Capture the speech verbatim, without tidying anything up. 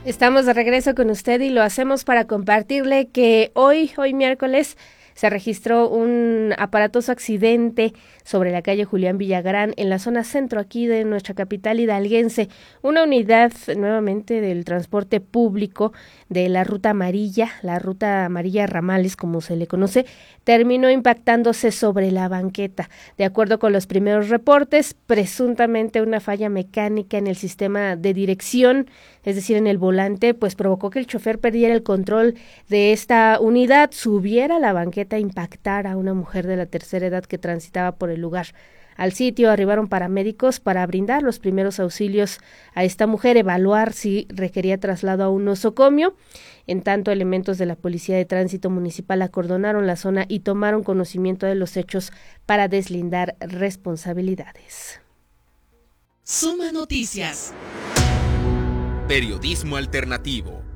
Estamos de regreso con usted y lo hacemos para compartirle que hoy, hoy miércoles, se registró un aparatoso accidente sobre la calle Julián Villagrán, en la zona centro aquí de nuestra capital hidalguense. Una unidad nuevamente del transporte público de la ruta amarilla, la ruta amarilla Ramales, como se le conoce, terminó impactándose sobre la banqueta. De acuerdo con los primeros reportes, presuntamente una falla mecánica en el sistema de dirección, es decir, en el volante, pues provocó que el chofer perdiera el control de esta unidad, subiera a la banqueta e impactara a una mujer de la tercera edad que transitaba por el lugar. Al sitio arribaron paramédicos para brindar los primeros auxilios a esta mujer, evaluar si requería traslado a un nosocomio. En tanto, elementos de la Policía de Tránsito Municipal acordonaron la zona y tomaron conocimiento de los hechos para deslindar responsabilidades. Suma Noticias. Periodismo alternativo.